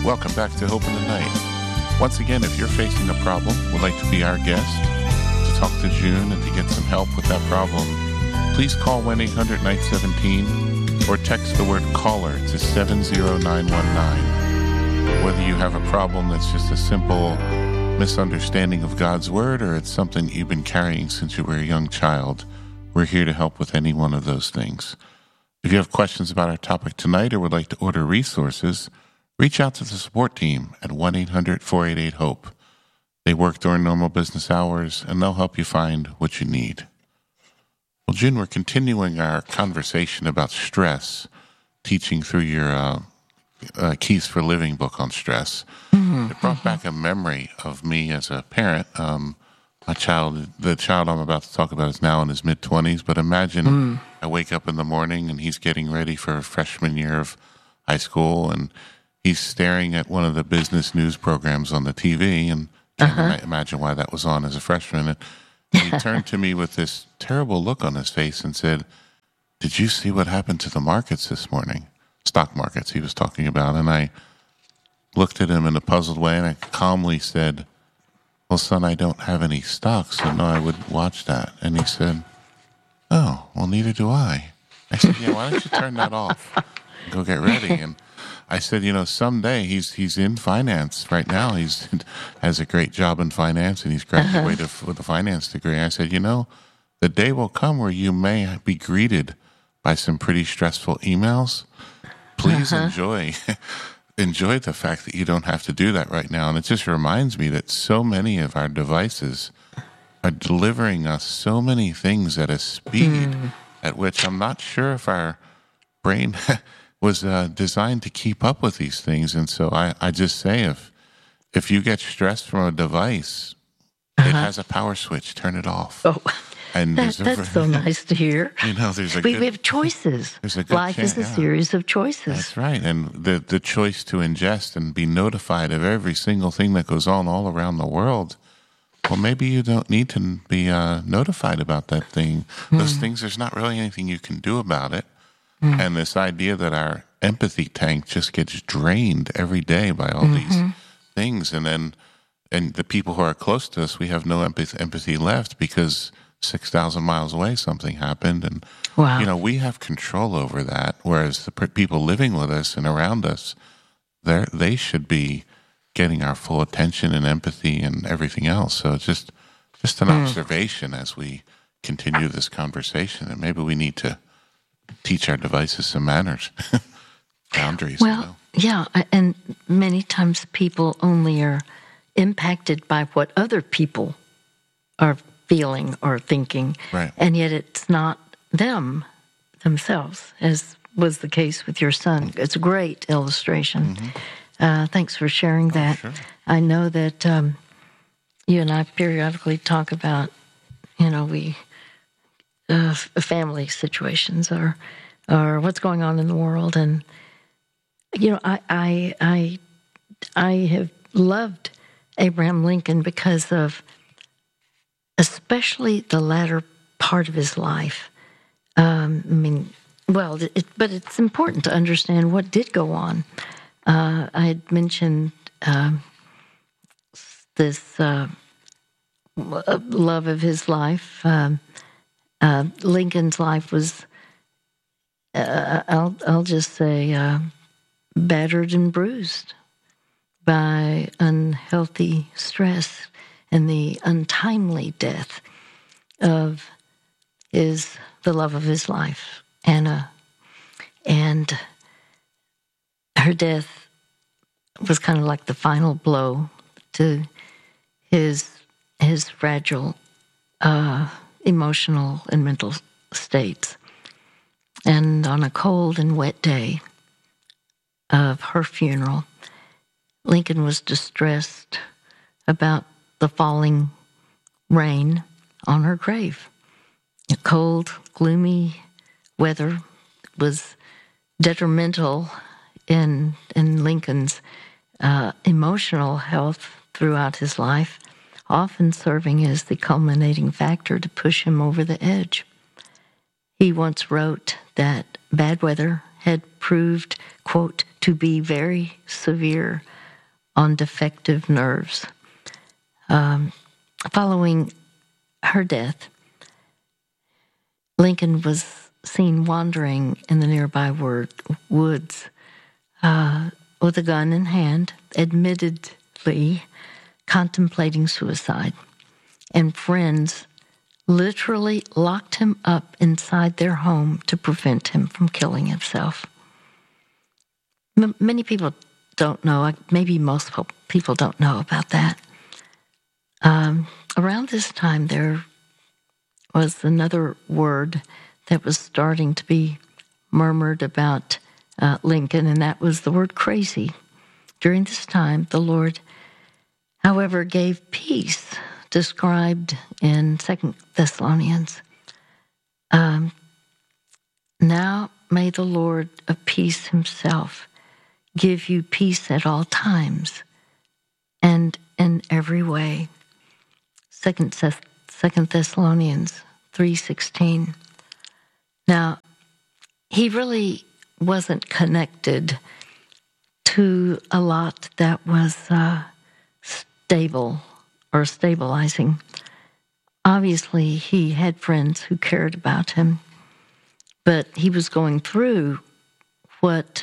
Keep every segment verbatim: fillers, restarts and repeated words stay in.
Welcome back to Hope in the Night. Once again, if you're facing a problem, would like to be our guest, to talk to June and to get some help with that problem, please call one eight hundred night seventeen or text the word caller to seven zero nine one nine. Whether you have a problem that's just a simple misunderstanding of God's word or it's something you've been carrying since you were a young child, we're here to help with any one of those things. If you have questions about our topic tonight or would like to order resources, reach out to the support team at one eight hundred four eight eight HOPE. They work during normal business hours, and they'll help you find what you need. Well, June, we're continuing our conversation about stress, teaching through your uh, uh, Keys for Living book on stress. Mm-hmm. It brought back a memory of me as a parent. Um, my child, the child I'm about to talk about is now in his mid-twenties, but imagine mm. I wake up in the morning and he's getting ready for a freshman year of high school, and he's staring at one of the business news programs on the T V, and can't uh-huh. imagine why that was on as a freshman. And he turned to me with this terrible look on his face and said, "Did you see what happened to the markets this morning?" Stock markets he was talking about. And I looked at him in a puzzled way, and I calmly said, "Well, son, I don't have any stocks, so no, I wouldn't watch that." And he said, "Oh, well, neither do I." I said, "Yeah, why don't you turn that off and go get ready?" And I said, you know, someday he's he's in finance right now. He's has a great job in finance, and he's graduated uh-huh. with a finance degree. I said, you know, the day will come where you may be greeted by some pretty stressful emails. Please uh-huh. enjoy enjoy the fact that you don't have to do that right now. And it just reminds me that so many of our devices are delivering us so many things at a speed mm. at which I'm not sure if our brain was uh, designed to keep up with these things. And so I, I just say, if if you get stressed from a device, uh-huh. it has a power switch. Turn it off. Oh, and that, that's a, so nice to hear. You know, there's a we, good, we have choices. There's a good Life chance, is a yeah. series of choices. That's right. And the, the choice to ingest and be notified of every single thing that goes on all around the world, well, maybe you don't need to be uh, notified about that thing. Mm. Those things, there's not really anything you can do about it. Mm. And this idea that our empathy tank just gets drained every day by all mm-hmm. these things. And then, and the people who are close to us, we have no empathy, empathy left because six thousand miles away something happened. And, wow. you know, we have control over that. Whereas the people living with us and around us, they they should be getting our full attention and empathy and everything else. So it's just, just an mm. observation as we continue this conversation. And maybe we need to teach our devices some manners, boundaries. Well, you know? yeah, and many times people only are impacted by what other people are feeling or thinking, right. and yet it's not them themselves, as was the case with your son. It's a great illustration. Mm-hmm. Uh, thanks for sharing that. Oh, sure. I know that um, you and I periodically talk about, you know, we... Uh, family situations or or what's going on in the world. And you know, I I I, I have loved Abraham Lincoln because of especially the latter part of his life. Um, I mean, well, it, but it's important to understand what did go on. Uh, I had mentioned uh, this uh, love of his life. Um, Uh, Lincoln's life was, uh, I'll I'll just say, uh, battered and bruised by unhealthy stress and the untimely death of his the love of his life, Anna, and her death was kind of like the final blow to his his fragile. Uh, emotional and mental states. And on a cold and wet day of her funeral, Lincoln was distressed about the falling rain on her grave. The cold, gloomy weather was detrimental in, in Lincoln's uh, emotional health throughout his life, often serving as the culminating factor to push him over the edge. He once wrote that bad weather had proved, quote, to be very severe on defective nerves. Um, following her death, Lincoln was seen wandering in the nearby word, woods uh, with a gun in hand, admittedly contemplating suicide, and friends literally locked him up inside their home to prevent him from killing himself. M- many people don't know, maybe most people don't know about that. Um, around this time, there was another word that was starting to be murmured about uh, Lincoln, and that was the word crazy. During this time, the Lord, however, gave peace, described in Second Thessalonians. Um, now may the Lord of peace himself give you peace at all times and in every way. Second, Second Thessalonians three sixteen. Now, he really wasn't connected to a lot that was uh, stable or stabilizing. Obviously, he had friends who cared about him, but he was going through what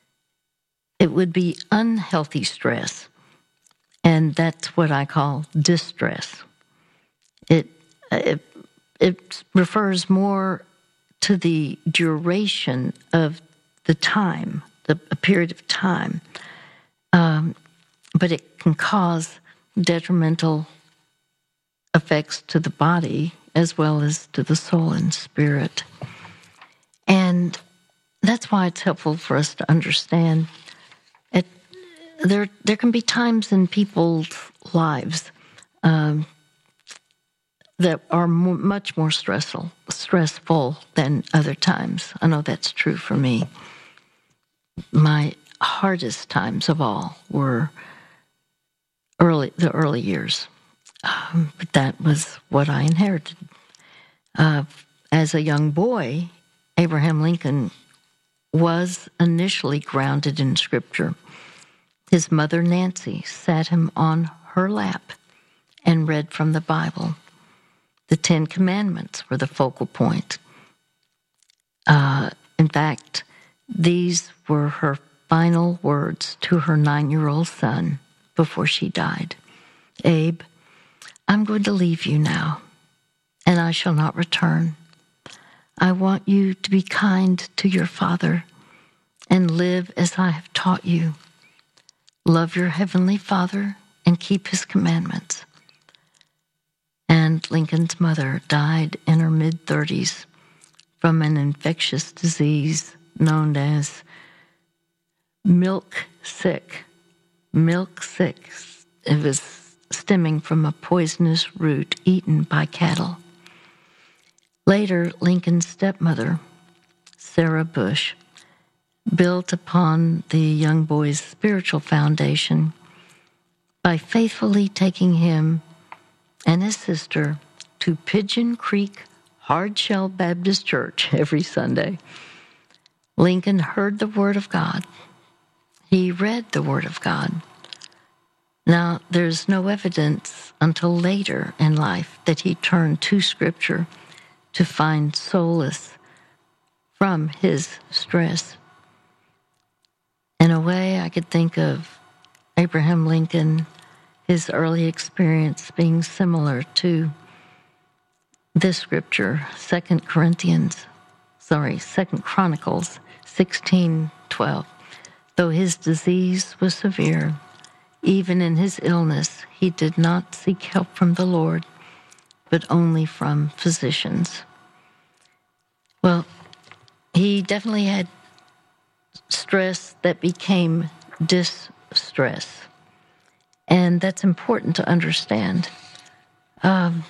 it would be unhealthy stress, and that's what I call distress. It it, it refers more to the duration of the time, the a period of time, um, but it can cause detrimental effects to the body as well as to the soul and spirit. And that's why it's helpful for us to understand it. There, there can be times in people's lives um, that are more, much more stressful, stressful than other times. I know that's true for me. My hardest times of all were early, the early years. Um, but that was what I inherited. Uh, as a young boy, Abraham Lincoln was initially grounded in Scripture. His mother, Nancy, sat him on her lap and read from the Bible. The Ten Commandments were the focal point. Uh, in fact, these were her final words to her nine-year-old son before she died. Abe, I'm going to leave you now, and I shall not return. I want you to be kind to your father and live as I have taught you. Love your heavenly Father and keep his commandments. And Lincoln's mother died in her mid-thirties from an infectious disease known as milk sick. Milk sick. It was stemming from a poisonous root eaten by cattle. Later, Lincoln's stepmother, Sarah Bush, built upon the young boy's spiritual foundation by faithfully taking him and his sister to Pigeon Creek Hardshell Baptist Church every Sunday. Lincoln heard the Word of God. He read the Word of God. Now, there's no evidence until later in life that he turned to Scripture to find solace from his stress. In a way, I could think of Abraham Lincoln, his early experience being similar to this scripture, Second Corinthians, sorry, Second Chronicles sixteen twelve. Though his disease was severe, even in his illness, he did not seek help from the Lord, but only from physicians. Well, he definitely had stress that became distress. And that's important to understand. Um,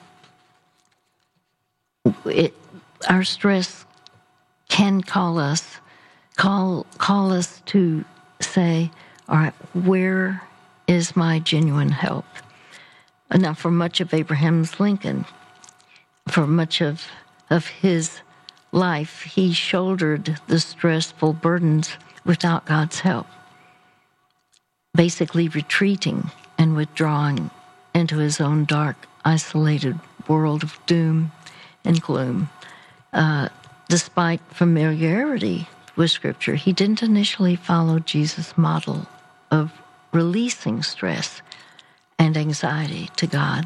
it, our stress can call us, call call us to say, all right, where is my genuine help? Now, for much of Abraham's Lincoln, for much of, of his life, he shouldered the stressful burdens without God's help. basically retreating and withdrawing into his own dark, isolated world of doom and gloom. Uh, despite familiarity with Scripture, he didn't initially follow Jesus' model of releasing stress and anxiety to God.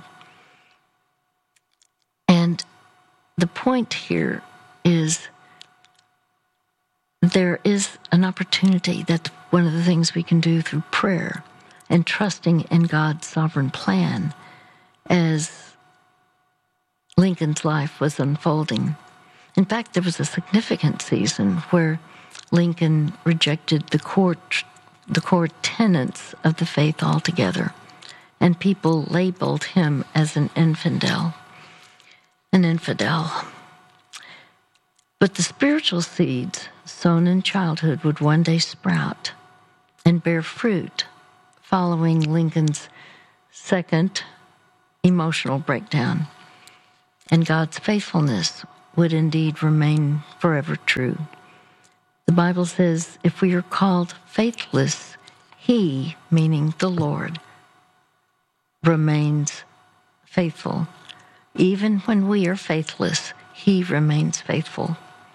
And the point here is there is an opportunity that one of the things we can do through prayer and trusting in God's sovereign plan as Lincoln's life was unfolding. In fact, there was a significant season where Lincoln rejected the core, the core tenets of the faith altogether, and people labeled him as an infidel. An infidel. But the spiritual seeds sown in childhood would one day sprout and bear fruit following Lincoln's second emotional breakdown. And God's faithfulness would indeed remain forever true. The Bible says, if we are called faithless, He, meaning the Lord, remains faithful. Even when we are faithless, He remains faithful.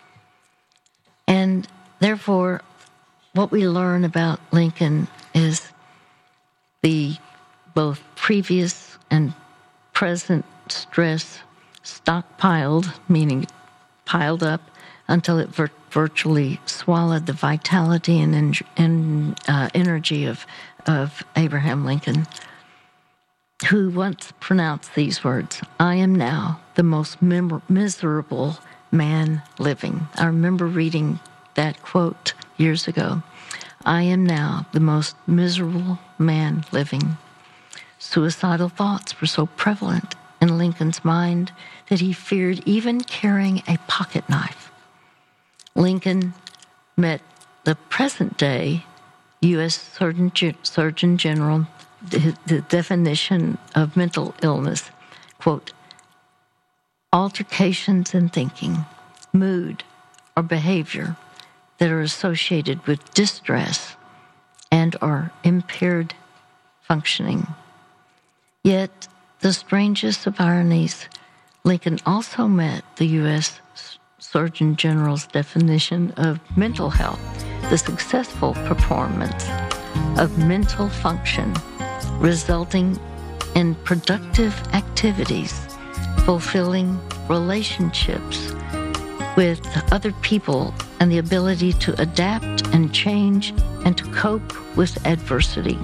And therefore, what we learn about Lincoln is the both previous and present stress stockpiled, meaning piled up until it vir- virtually swallowed the vitality and, en- and uh, energy of, of Abraham Lincoln, who once pronounced these words, "I am now the most mem- miserable man living." I remember reading that quote years ago. "I am now the most miserable man living." Suicidal thoughts were so prevalent in Lincoln's mind that he feared even carrying a pocket knife. Lincoln met the present-day U S Surgeon, Surgeon General, the, the definition of mental illness, quote, "altercations in thinking, mood, or behavior that are associated with distress and are impaired functioning." Yet, the strangest of ironies, Lincoln also met the U S Surgeon General's definition of mental health, the successful performance of mental function resulting in productive activities, fulfilling relationships with other people, and the ability to adapt and change and to cope with adversity.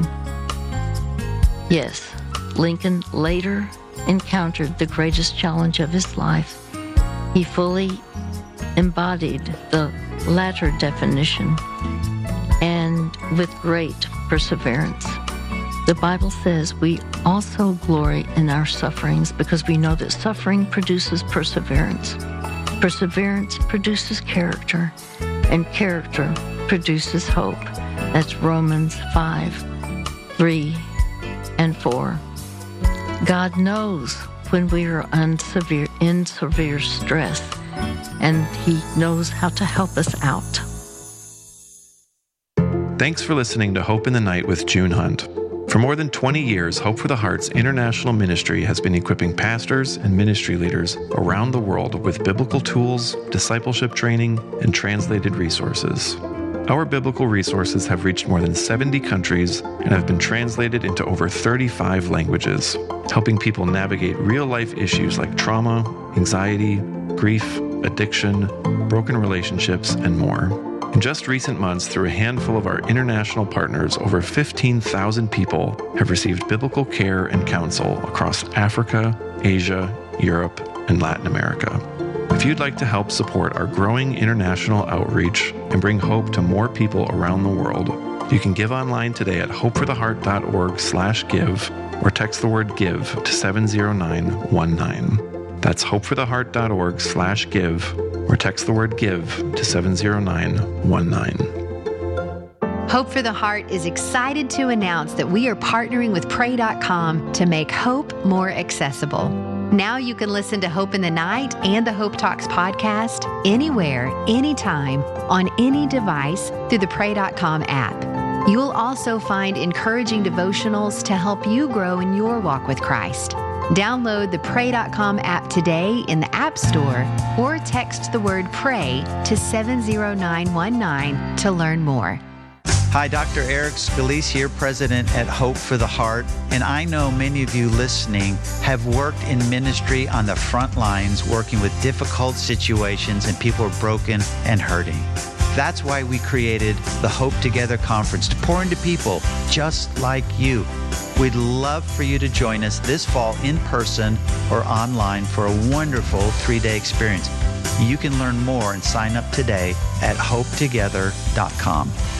Yes, Lincoln later encountered the greatest challenge of his life. He fully embodied the latter definition, and with great perseverance. The Bible says we also glory in our sufferings because we know that suffering produces perseverance. Perseverance produces character, and character produces hope. That's Romans five, three, and four. God knows when we are in severe, in severe stress, and He knows how to help us out. Thanks for listening to Hope in the Night with June Hunt. For more than twenty years, Hope for the Heart's international ministry has been equipping pastors and ministry leaders around the world with biblical tools, discipleship training, and translated resources. Our biblical resources have reached more than seventy countries and have been translated into over thirty-five languages, helping people navigate real-life issues like trauma, anxiety, grief, addiction, broken relationships, and more. In just recent months, through a handful of our international partners, over fifteen thousand people have received biblical care and counsel across Africa, Asia, Europe, and Latin America. If you'd like to help support our growing international outreach and bring hope to more people around the world, you can give online today at hopefortheheart.org slash give or text the word give to seven zero nine one nine. That's hopefortheheart.org slash give or text the word give to seven zero nine one nine. Hope for the Heart is excited to announce that we are partnering with pray dot com to make hope more accessible. Now you can listen to Hope in the Night and the Hope Talks podcast anywhere, anytime, on any device through the pray dot com app. You'll also find encouraging devotionals to help you grow in your walk with Christ. Download the pray dot com app today in the App Store or text the word PRAY to seven zero nine one nine to learn more. Hi, Doctor Eric Scalise here, President at Hope for the Heart. And I know many of you listening have worked in ministry on the front lines, working with difficult situations, and people are broken and hurting. That's why we created the Hope Together Conference to pour into people just like you. We'd love for you to join us this fall in person or online for a wonderful three-day experience. You can learn more and sign up today at hope together dot com.